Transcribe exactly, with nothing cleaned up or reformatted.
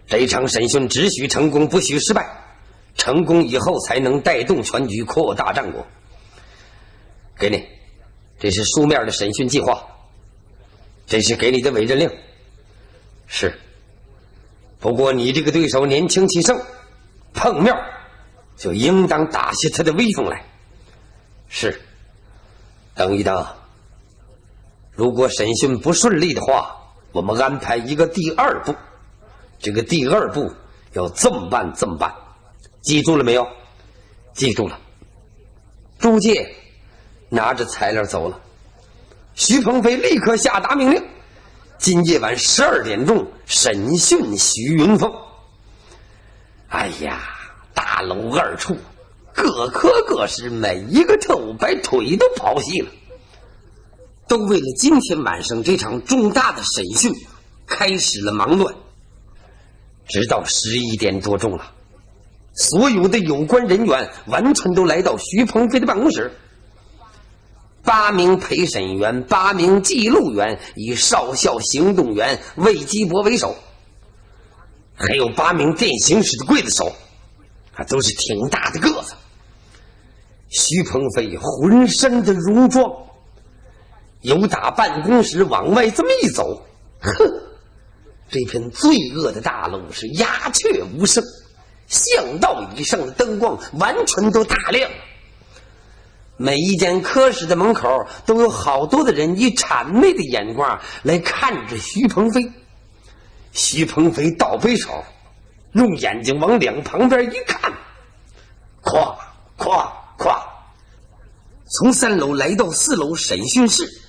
这场审讯只许成功，不许失败。成功以后才能带动全局，扩大战果。给你，这是书面的审讯计划，这是给你的委任令。是，不过你这个对手年轻气盛，碰面就应当打下他的威风来。是，等一等，如果审讯不顺利的话，我们安排一个第二步。这个第二步要这么办，这么办，记住了没有？记住了。朱介拿着材料走了，徐鹏飞立刻下达命令：今夜晚十二点钟审讯徐云峰。哎呀，大楼二处各科各室，每一个特务把腿都跑细了，都为了今天晚上这场重大的审讯开始了忙乱。直到十一点多钟了，所有的有关人员完全都来到徐鹏飞的办公室。八名陪审员，八名记录员，以少校行动员魏基博为首，还有八名电刑室的刽子手，啊，都是挺大的个子。徐鹏飞浑身的戎装，由打办公室往外这么一走，哼，这片罪恶的大楼是鸦雀无声，巷道以上的灯光完全都打亮了。每一间科室的门口都有好多的人以谄媚的眼光来看着徐鹏飞。徐鹏飞倒背手，用眼睛往两旁边一看，咵咵咵，从三楼来到四楼审讯室，